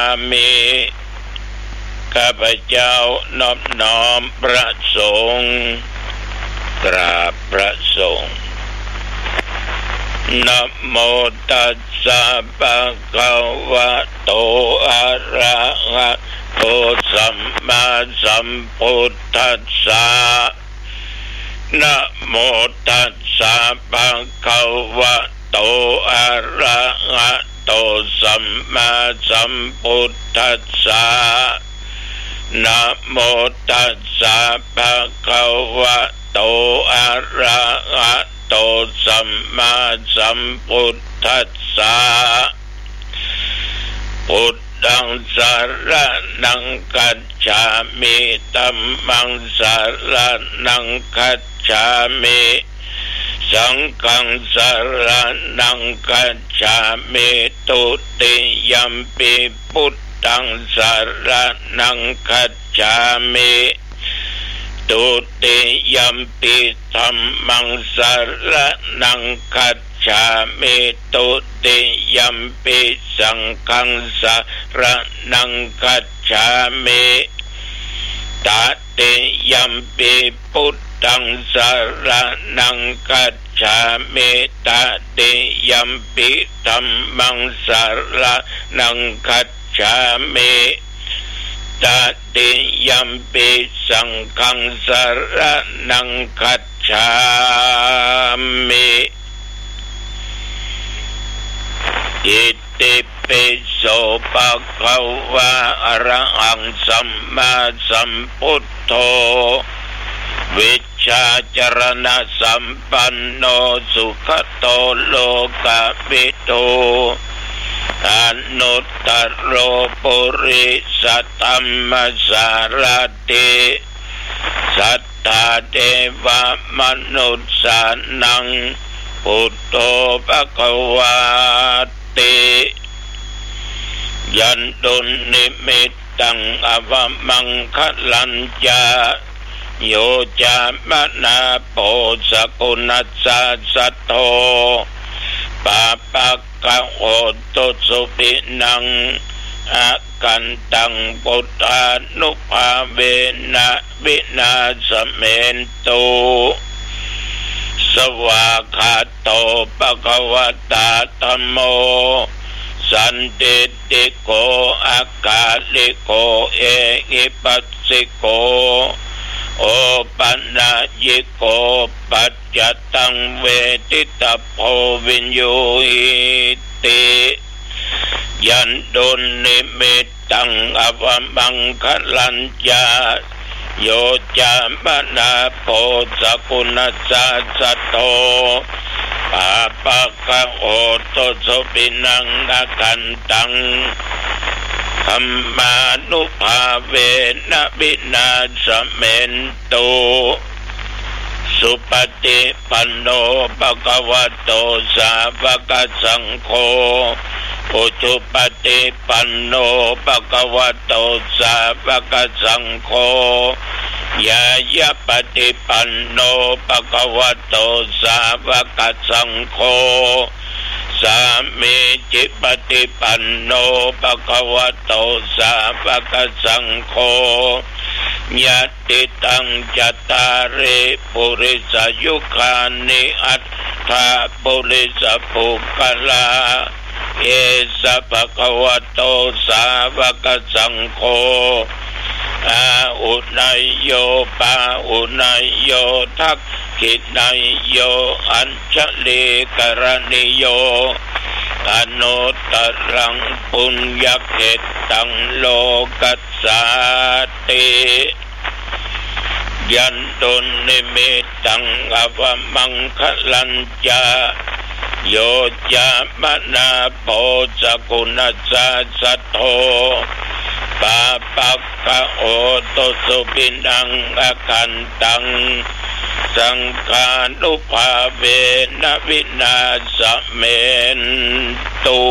มิข้าพเจ้านอบน้อมพระสงฆ์กราบพระสงฆ์นะโมตัสสะภะคะวะโตอะระหะโตสัมมาสัมพุทธัสสะนะโมตัสสะภะคะวะโตอะระหะโตสัมมาสัมพุทธัสสะนะโมตัสสะภะคะวะโตอะระหะโตสัมมาสัมพุทธัสสะพุทธังสรณังคัจฉามิธัมมังสรณังคัจฉามิสังฆังสรณังคัจฉามิตุติยัมปิพุทธังสรณังคัจฉามิตุติยัมปิธัมมังสรณังคัจฉามิตุติยัมปิสังฆังสรณังคัจฉามิตติยัมปิพุทธังสรณังคัจฉามิตติยัมปิธัมมังสรณังคัจฉามิตติยัมปิสังฆังสรณังคัจฉามิอิติปิโสภะคะวะอะระหังสัมมาสัมพุทโธวิชชาจรณะสัมปันโนสุขโตโลกวิทูอนุตตโรปุริสธัมมสารติสัทธาเทวมนุสสานังพุทโธภควาติยันตุนิมิตตังอวมังคลัญจาโยจามนาโพสกุณัสสะสัตโตปาปะกะโหตุสุปินังอากันตังปุตตานุภาเวนะวินาสเมนตุสวากขาโตภควตาธัมโมสันติติโกอากาลิโกเอหิปัสสิโกโอปัญญิโกปัจจตังเวทิตาโพวินโยหิติยันตุนิมิตตังอวมังคลัญจาโยจามนาโพสกุณัสสะสัตโตปาปะกะโหตุสุปินังอากันตังธัมมานุภาเวนะวินาสเมนตุสุปฏิปันโนภควโตสาวกสังโฆอุชุปฏิปันโนภควโตสาวกสังโฆยายะปฏิปันโนภควโตสาวกสังโฆสามีจิปฏิปันโนภควโตสาวกสังโฆญาติตังจัตตาริปุริสยุคานิอัตถาปุริสภูกลาเอสะภควโตสาวกสังโฆอาอุนัยโยปาอุนัยโยทักขินายโยอัญชลีกรณิโยอนุตตรังปุญญเกตังโลกัสสาติยันตุนิมิตตังอวมังคลัญจาโยจามนาโพสกุณัสสะสัตโตปาปักขะโหตุสุปินังอากันตังสังฆานุภาเวนะวินาสเมนตุ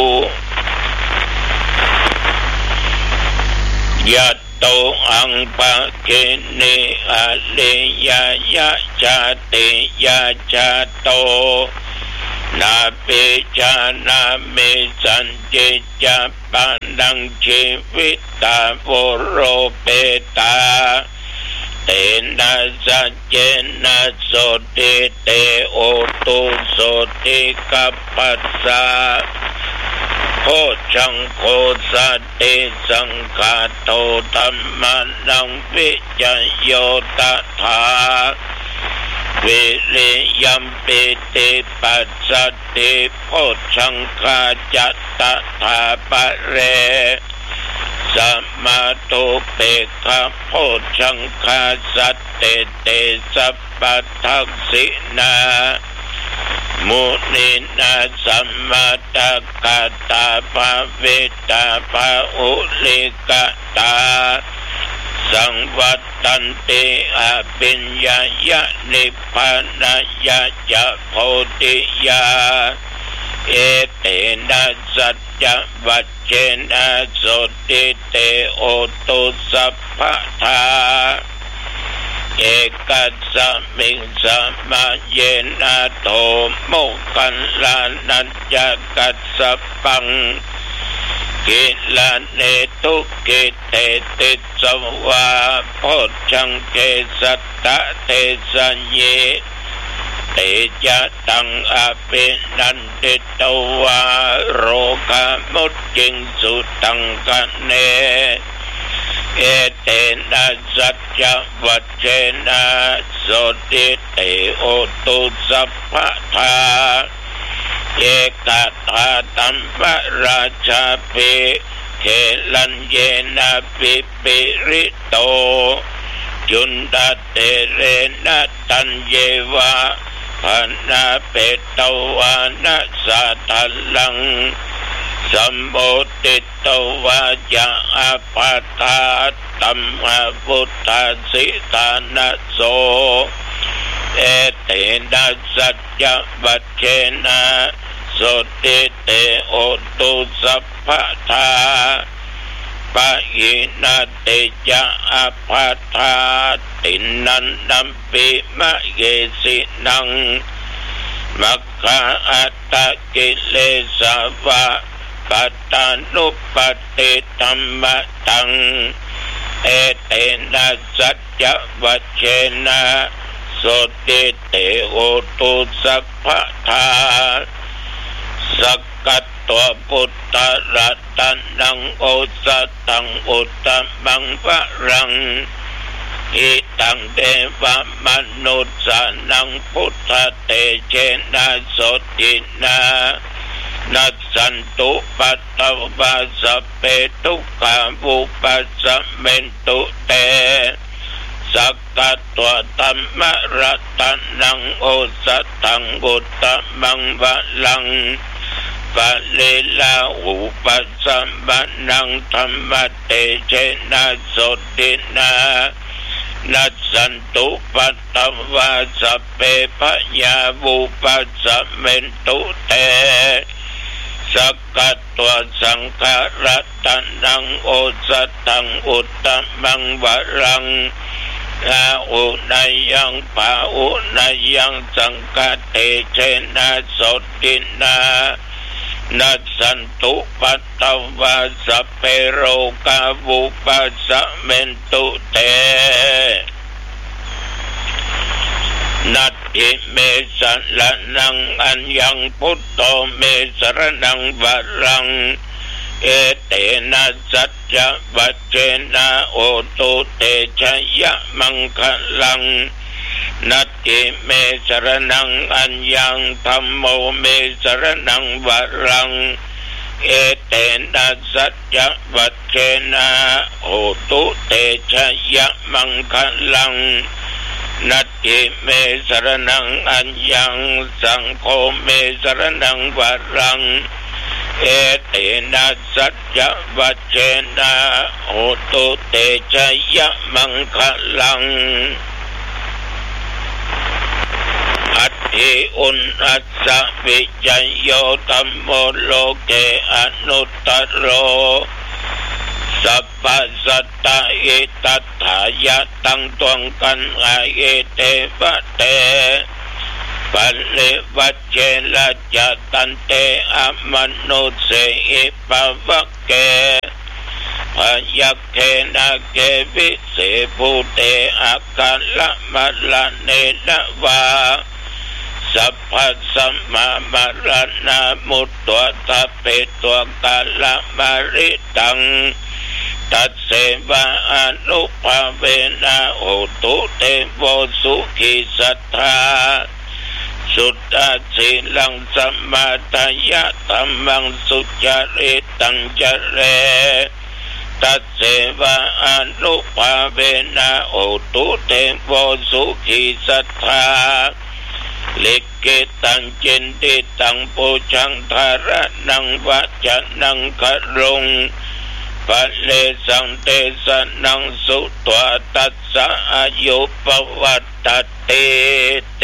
ยัตโตอังปะเกเนอะเลยยะยะชาติยะชาโตนาปิชานามิสันติจะปันดังชีวิตตาโวโรเปตาเตนะสัจเจนะโสติเตโอตุโสติกัปปัสสะโพชังโคสัตติสังฆาโตธัมมานังวิจโยตถาวิริยัมปิติปัสสติโพชังคาจัตตถาปะเรสัมมาตุเปกขะโพชังคาสัตเตเตสัพพทักษินามุนินาสัมมาตกาตาภาเวตาภาอุลิกตาสังวัตตันติอภิญญายะนิพพานายะจะโพธิยาเอเตนะสัจจวัจเจนะโสติเตโอตุสัพพทาเอกัสสมิงสัมมาเยนะโตโมคัลลานัญญกัสสปังกิลาเนตุกิเตติสวะโพชังเกสัตตะเตสัญเยเตจะตังอภินันติตวะโรคามุจจิงสุตังกันเนเอเตนะสัจจวัจเจนะโสติเตโอตุสัพพทาเอกตาตัมปะราชาภิเขลัญเยนะปิปิริโตจุนดาเตเรนะตัญเยวะภนาเปตวานะสัทธัลลังสัมโพธิตวาจะอาปาตาตัมมะพุทธสิทานะโสเอเตนะสัจจวัจเจนะโสติเตโอตุสัพพทาปะหินาเตจะอาปาตาตินันนัมปิมะเยสินังมัคคะอัตตะกิเลสวะปัตตานุปติธัมมะตังเอเตนะสัจจวัจเจนะโสติเตโอตุสัพพทาสักกัตตัวพุทธรัตนังโอสตังอุตตมังวะรังอิตังเทวมนุสสานังพุทธเตเชนะโสตินานัสสันตุปัตตวาสเปทุกขาวุปัสสะเมนตุเตสักกัตตัวธัมมรัตนังโอสตังอุตตมังวะรังปะเลลาอุปัสสมะนังธัมมเตเชนะโสตินานัสสันตุปัตตวาสเปพยาวุปัสสะเมนตุเตสักกัตตัวสังฆรัตนังโอสตังอุตตมังวะรังอาอุนายังปาอุนายังสังฆเตเชนะโสตินานัสสันตุปัตตวาสเปโรกาวุปัสสะเมนตุเตนัตถิเมสรนังอัญญังพุทโธเมสรนังวะรังเอเตนะสัจจวัจเจนะโอตุเตชะยะมังคลังนัตถิเมสรนังอัญญังธัมโมเมสรนังวะรังเอเตนะสัจจวัจเจนะโอตุเตชะยะมังคลังนัตถิเมสรนังอัญญังสังโฆเมสรนังวะรังเอเตนะสัจจวัจเจนะโอตุเตชะยะมังคลังอัตถิอุณอัสสะวิจัยโยธัมโมโลเกอนุตตโรสัพพสัตตะอิตัตถายะตังตวงกันอาเอเตวะเตปัลเลวัจเจละจะตันเตอมนุเสอิปวะเกพยัคเขนะเกวิเสภูเตอาการละมะละเนนะวาสัพพะสัมมามะระนะมุตตะตะเปตัวกาละมะริตังตัสเสวะอนุภาเวนะโหตุเตโวสุขิสัทธาสุตตะสีลังสัมมาทายะธัมมังสุจริตังจเรตัสเสวะอนุภาเวนะโหตุเตโวสุขิสัทธาลิกิตังจินติตังปูชังธาระนังวัจนังครุงปัลเลสังเตสนังสุตวะตัสสะอายุปวัตตเตเต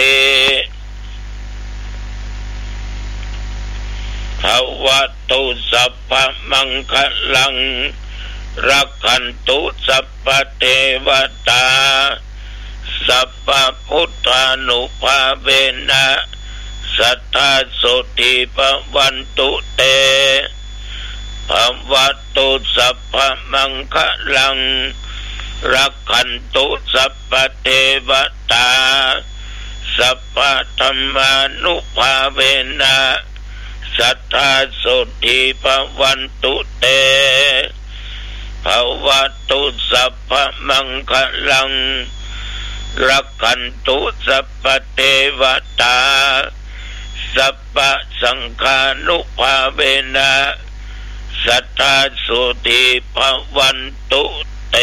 ภวัตุสัพพมังคลังรักขันตุสัพพเทวตาสัพพพุทธานุภาเวนะสัทธาโสติภวันตุเตภวัตุสัพพมังคลังรักขันตุสัพพเทวตาสัพพธัมมานุภาเวนะสัทธาโสติภวันตุเตภวัตุสัพพมังคลังรักขันตุสัพพเทวตาสัพพสังฆานุภาเวนะสัทธาโสติภวันตุเต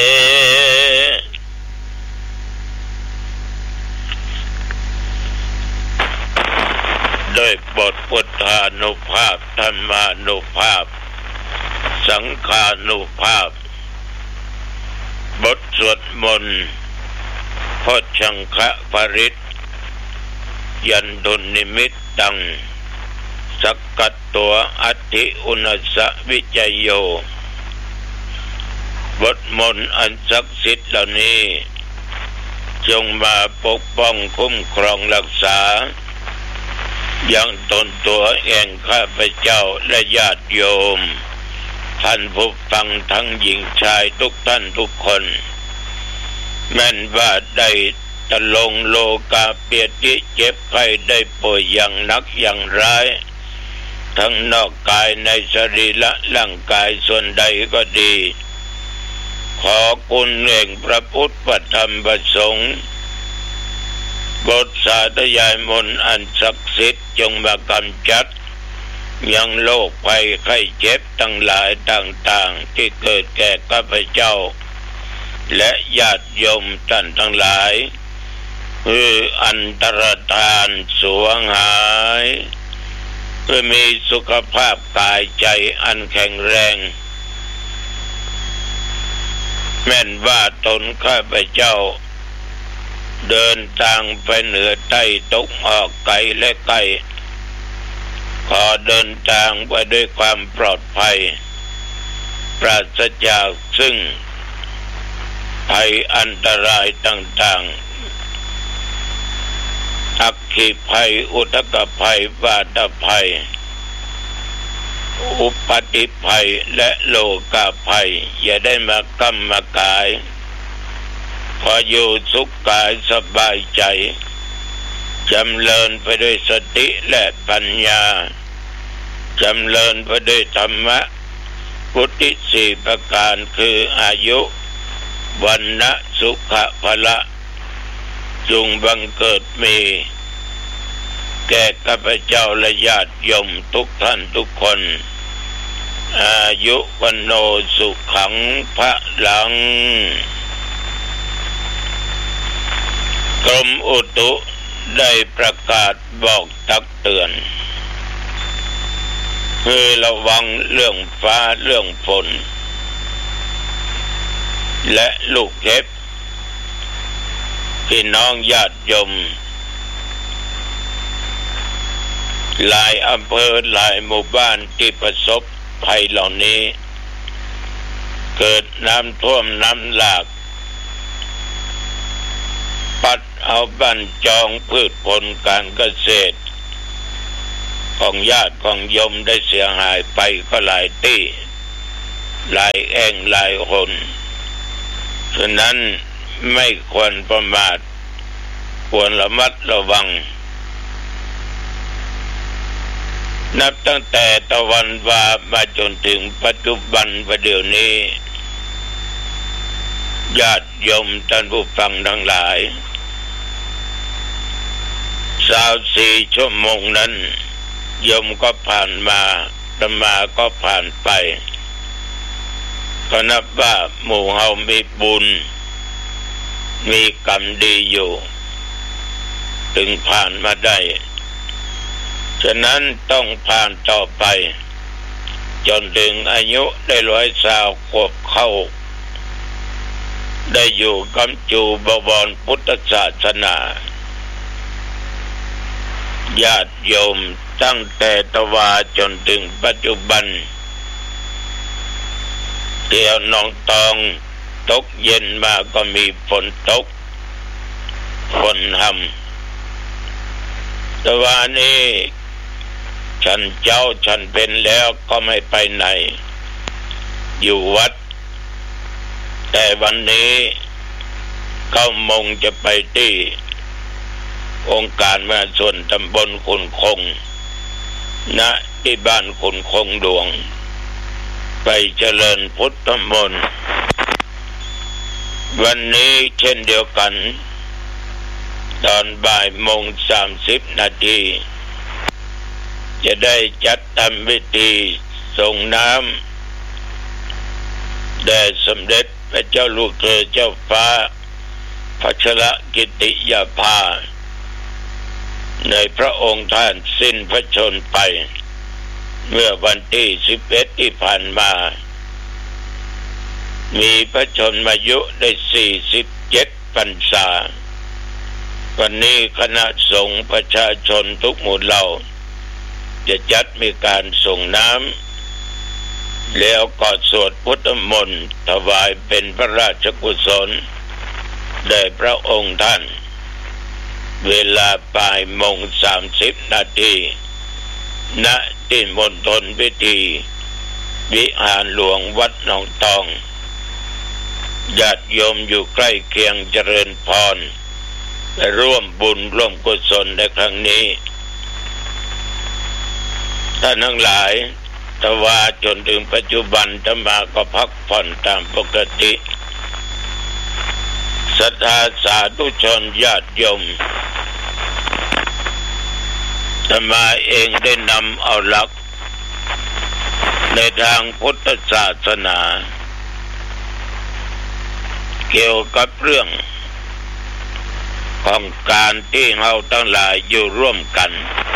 โดยบทพุทธานุภาพธรรมานุภาพสังฆานุภาพบทสวดมนต์โพชฌังคะปริตยันตุนิมิตตังสักกัตตัวอัตถิอุณสสวิจโยบทมนต์อันศักดิ์สิทธิ์เหล่านี้จงมาปกป้องคุ้มครองรักษายังตนตัวแห่งข้าพเจ้าและญาติโยมท่านผู้ฟังทั้งหญิงชายทุกท่านทุกคนแม้นว่าได้ตะลงโลกาเปียติเจ็บไข้ได้ป่วยอย่างหนักอย่างร้ายทั้งนอกกายในสรีระร่างกายส่วนใดก็ดีขอคุณแห่งพระพุทธพระธรรมพระสงฆ์บทสาธยายมนต์อันศักดิ์สิทธิ์จงมากำจัดยังโรคภัยไข้เจ็บทั้งหลายต่างๆที่เกิดแก่ข้าพเจ้าและญาติโยมท่านทั้งหลายคืออันตรธานสวงหายเพื่อมีสุขภาพกายใจอันแข็งแรงแม้นว่าตนข้าพเจ้าเดินทางไปเหนือใต้ตกออกไกลและไกลขอเดินทางไปด้วยความปลอดภัยปราศจากซึ่งภัยอันตรายต่างๆอัคคีภัยอุทกภัยบาตภัยอุปาติภัยและโลกาภัยอย่าได้มากำมากายขออยู่สุขกายสบายใจจำเริญไปด้วยสติและปัญญาจำเริญไปด้วยธรรมะพุทธิสี่ประการคืออายุวันนะสุขะพละจงบังเกิดมีแก่ข้าพเจ้าและญาติโยมทุกท่านทุกคนอายุวันโนสุขังพะลังกรมอุตุได้ประกาศบอกตักเตือนคือระวังเรื่องฟ้าเรื่องฝนและลูกเห็บพี่น้องญาติโยมหลายอำเภอหลายหมู่บ้านที่ประสบภัยเหล่านี้เกิดน้ำท่วมน้ำหลากปัดเอาบั้นจองพืชผลการเกษตรของญาติของโยมได้เสียหายไปก็หลายที่หลายแห่งหลายคนฉะนั้นไม่ควรประมาทควรระมัดระวังนับตั้งแต่ตะวันวามาจนถึงปัจจุบันประเดี๋ยวนี้ญาติโยมท่านผู้ฟังทั้งหลาย24 ชั่วโมงนั้นโยมก็ผ่านมาธรรมาก็ผ่านไปก็นับว่าหมู่เฮามีบุญมีกรรมดีอยู่ถึงผ่านมาได้ฉะนั้นต้องผ่านต่อไปจนถึงอายุได้120 ขวบเข้าได้อยู่กำจูบวรพุทธศาสนาญาติโยมตั้งแต่ตะวาจนถึงปัจจุบันเที่ยวหนองตองตกเย็นมาก็มีฝนตกฝนห่ำตะวานี้ฉันเจ้าฉันเป็นแล้วก็ไม่ไปไหนอยู่วัดแต่วันนี้9 โมงจะไปที่องค์การมหาส่วนตำบลขุนคงณที่บ้านขุนคงหลวงไปเจริญพุทธมนต์วันนี้เช่นเดียวกันตอนบ่ายโมง30 นาทีจะได้จัดทำพิธีส่งน้ำแด่สมเด็จพระเจ้าลูกเธอเจ้าฟ้าพัชรกิติยาภาในพระองค์ท่านสิ้นพระชนม์ไปเมื่อวันที่11ที่ผ่านมามีพระชนมายุได้47 พรรษาวันนี้คณะสงฆ์ประชาชนทุกหมู่เหล่าจะจัดมีการส่งน้ำแล้วก็สวดพุทธมนต์ถวายเป็นพระราชกุศลแด่พระองค์ท่านเวลาบ่ายโมง30 นาทีณที่มณฑลพิธีวิหารหลวงวัดหนองตองญาติโยมอยู่ใกล้เคียงเจริญพรและร่วมบุญร่วมกุศลในครั้งนี้ท่านทั้งหลายตะวาจนถึงปัจจุบันธรรมาก็พักผ่อนตามปกติศรัทธาสาธุชนญาติโยมธรรมาเองได้นำเอาหลักในทางพุทธศาสนาเกี่ยวกับเรื่องของการที่เราทั้งหลายอยู่ร่วมกัน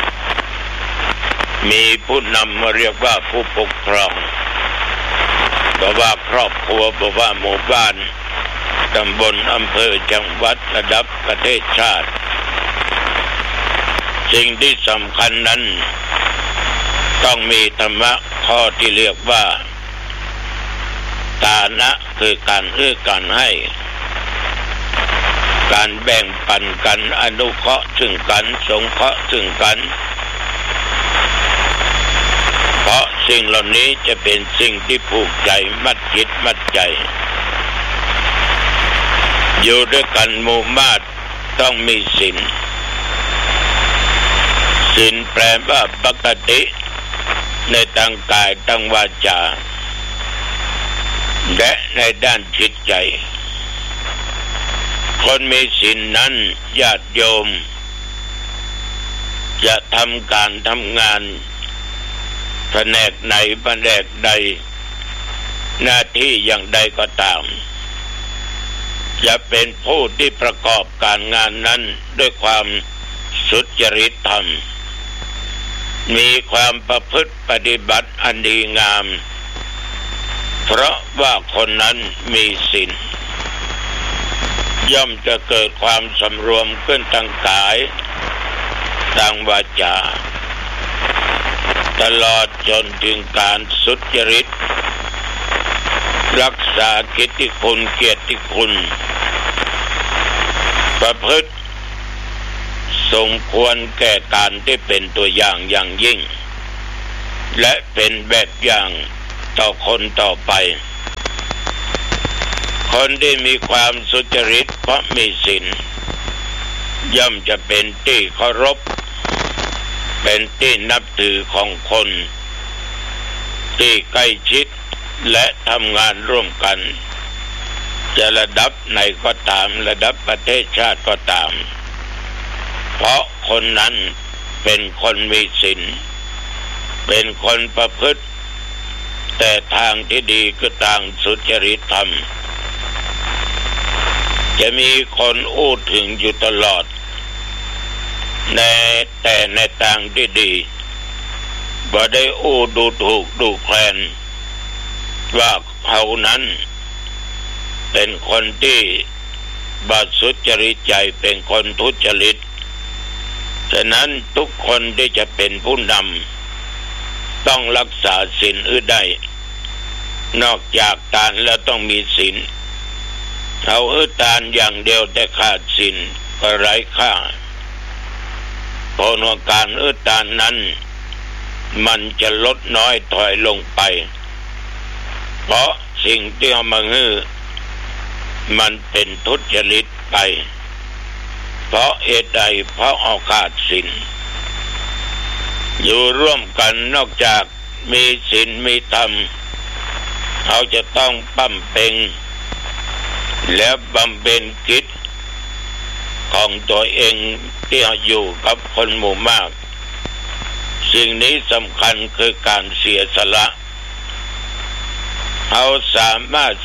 มีผู้นำมาเรียกว่าผู้ปกครองบอกว่าครอบครัวบอกว่าหมู่บ้านตำบลอำเภอจังหวัดระดับประเทศชาติสิ่งที่สำคัญนั้นต้องมีธรรมะข้อที่เรียกว่าทานะคือการการให้การแบ่งปันกันอนุเคราะห์ซึ่งกันสงเคราะห์ซึ่งกันเพราะสิ่งเหล่านี้จะเป็นสิ่งที่ผูกใจมัดจิตมัดใจอยู่ด้วยกันหมู่มาตรต้องมีศีลศีลแปลว่าปกติในทางกายทางวาจาและในด้านจิตใจคนมีศีลนั้นญาติโยมจะทำการทำงานแผนกไหนแผนกใดหน้าที่อย่างใดก็ตามจะเป็นผู้ที่ประกอบการงานนั้นด้วยความสุจริตธรรมมีความประพฤติปฏิบัติอันดีงามเพราะว่าคนนั้นมีศีลย่อมจะเกิดความสำรวมขึ้นทางกายทางวาจาตลอดจนถึงการสุจริตรักษากิตติคุณเกียรติคุณประพฤติสมควรแก่การที่เป็นตัวอย่างอย่างยิ่งและเป็นแบบอย่างต่อคนต่อไปคนที่มีความสุจริตเพราะมีศีลย่อมจะเป็นที่เคารพเป็นที่นับถือของคนที่ใกล้ชิดและทำงานร่วมกันจะระดับไหนก็ตามระดับประเทศชาติก็ตามเพราะคนนั้นเป็นคนมีศีลเป็นคนประพฤติแต่ทางที่ดีคือทางสุจริตธรรมจะมีคนอู้ถึงอยู่ตลอดแต่ในทางที่ดีบ่ได้อู้ดูถูกดูแคลนว่าเขานั้นเป็นคนที่บาสุจริตใจเป็นคนทุจริตฉะนั้นทุกคนที่จะเป็นผู้นำต้องรักษาศีลได้นอกจากทานแล้วต้องมีศีลเอาทานอย่างเดียวแต่ขาดศีลก็ไร้ค่าผลของการทานนั้นมันจะลดน้อยถอยลงไปเพราะสิ่งที่เอามามันเป็นทุจริตไปเพราะเหตุใดเพราะเอาขาดศีลอยู่ร่วมกันนอกจากมีศีลมีธรรมเขาจะต้องปั้มเพ็งและบำเพ็ญกิจของตัวเองที่อยู่กับคนหมู่มากสิ่งนี้สำคัญคือการเสียสละเขาสามารถ